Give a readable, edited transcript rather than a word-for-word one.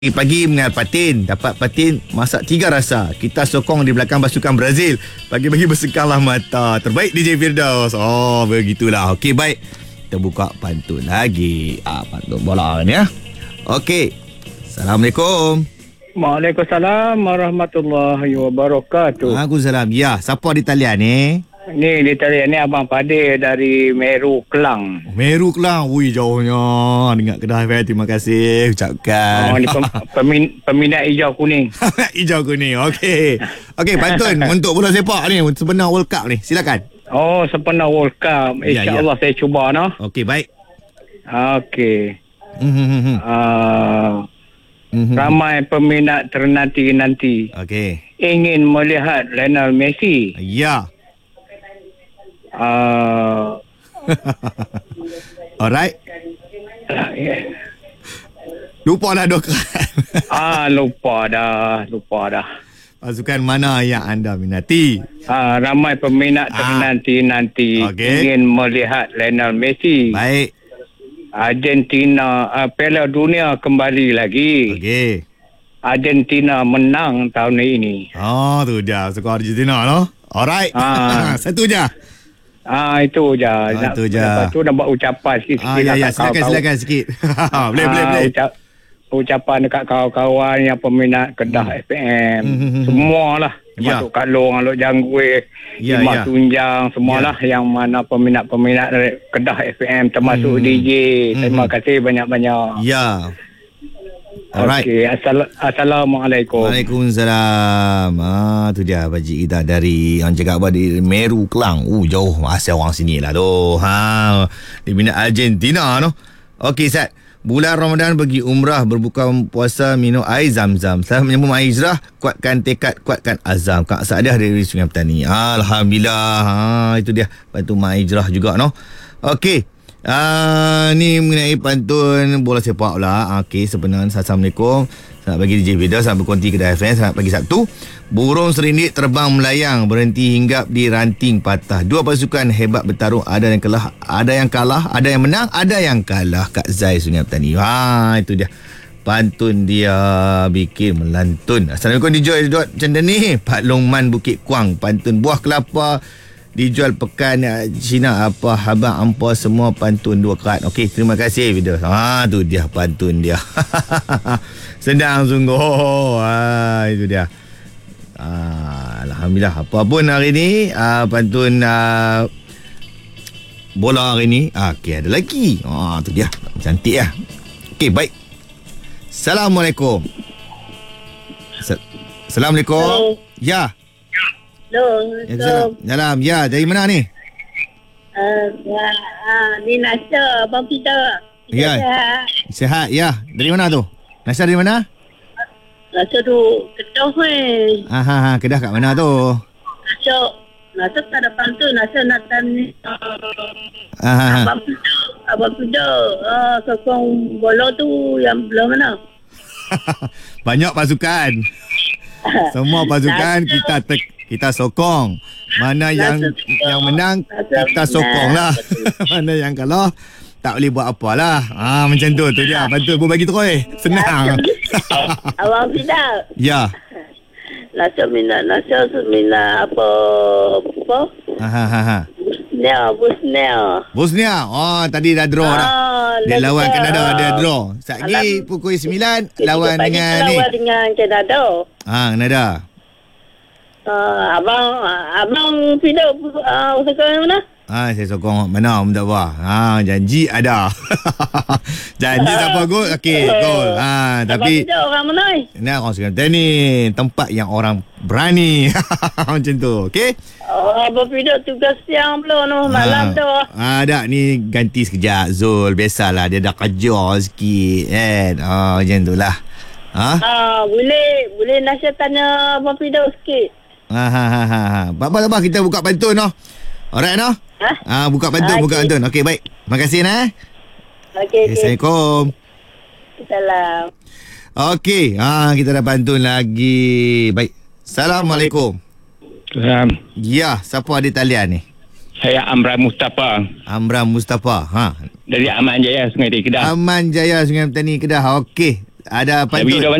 Pagi mengenal patin. Dapat patin masak 3 rasa. Kita sokong di belakang pasukan Brazil. Pagi-pagi bersengkanglah mata. Terbaik DJ Firdaus. Oh, begitulah. Okey, baik. Kita buka pantun lagi. Pantun bola ni ya. Okey. Assalamualaikum. Waalaikumsalam warahmatullahi wabarakatuh. Waalaikumsalam. Ya, siapa di talian ni? Ni di talian ni Abang Padir dari Meru Kelang. Meru Kelang. Ui, jauhnya. Dengar Kedah FM. Terima kasih. Ucapkan. Ni peminat hijau kuning. Hijau kuning. Okey. Okey, pantun untuk bola sepak ni. Sebenar World Cup ni. Silakan. Oh, sempena World Cup. InsyaAllah saya cuba no. Okey, baik. Okey. Ramai peminat ternanti-nanti Okey. ingin melihat Lionel Messi. Ya. Alright. Lupa dah dokrat. Lupa dah. Pasukan mana yang anda minati? Ramai peminat ternanti-nanti ingin melihat Lionel Messi. Baik. Argentina Piala Dunia kembali lagi. Okey. Argentina menang tahun ini. Oh, tu je. Suka Argentina no. Alright. Satu je. Itu je. Itu je. Lepas tu nak buat ucapan sikit-sikit. Ya. Silakan sikit. Boleh. Ucapan dekat kawan-kawan yang peminat Kedah FM. Semualah. Termasuk Kak Long, Alok Janggui, Imak Tunjang, semualah yang mana peminat-peminat Kedah FM, termasuk DJ. Terima kasih banyak-banyak. Ya. Alright. Okey, Assalamualaikum. Waalaikumsalam. Tu dia Pakcik kita dari orang cakap apa di Meru Kelang. Jauh asal orang sini lah tu. Di minat Argentina tu. Okey, Ustaz. Bulan Ramadan pergi umrah, berbuka puasa, minum air zam-zam. Selamat menyambung air hijrah, kuatkan tekad, kuatkan azam. Kak Saadah dari Sungai Petani. Alhamdulillah. Itu dia pantun air hijrah juga no. Okey. Ni mengenai pantun bola sepak pula. Okey, sebenarnya Assalamualaikum. Selamat pagi DJ Vida, selamat berkonti Kedah FM. Selamat pagi Sabtu. Burung serindik terbang melayang, berhenti hinggap di ranting patah. Dua pasukan hebat bertarung, ada yang kalah, ada yang menang, ada yang kalah. Kak Zai Sungai Petani. Itu dia pantun dia bikin melantun. Assalamualaikum DJ Dot macam ni. Pak Longman Bukit Kuang, pantun buah kelapa dijual pekan Cina apa habang ampa semua pantun 2 kerat. Okey, terima kasih video. Tu dia pantun dia. Senang sungguh. Itu dia. Alhamdulillah. Apa pun hari ni pantun bola hari ni. Okey, ada lagi. Tu dia. Cantik lah. Okey, baik. Assalamualaikum. Assalamualaikum. Ya. Salam. Ya, dari mana ni? Ni Nasir, Abang Peter. Ya. Sihat, ya. Dari mana tu? Nasir dari mana? Nasir tu Kedah ni. Kedah kat mana tu? Nasir tak ada pantun. Nasir nak tanya Abang Peter. Sokong bola tu yang belah mana? Banyak pasukan. Semua pasukan kita sokong. Mana yang menang kita sokong lah. Mana yang kalah tak boleh buat apalah. Macam tu dia. Bantu pun bagi terus. Senang. Abang Peter. Ya. Nasir minat apa? Bosnia. Tadi dah draw dah. Dia lawan Kanada, dia draw. Satgi pukul 9 lawan dengan ni. Lawan dengan Kanada. Kanada. Abang Peter usahakan mana? Saya sokong mana tak apa. Janji ada. Janji siapa gol, okey, gol. Tapi orang mana ni? Orang Sungai ni tempat yang orang berani. Macam tu, okey? Abang Peter tugas siang pula malam tu. Ada ni ganti sekejap Zul, biasalah dia dah kerja sikit kan. Macam tulah. Boleh Nasir tanya Abang Peter sikit. Apa kita buka pantun noh. Alright noh. Buka pantun. Okey, baik. Terima kasih nah. Okey. Assalamualaikum. Salam. Okey, kita dah pantun lagi. Baik. Assalamualaikum. Salam. Ya, siapa di talian ni? Saya Amran Mustafa. Dari Dari Aman Jaya, Sungai Petani, Kedah. Aman Jaya, Sungai Petani, Kedah. Okey. Ada Saya pergi pantun. dah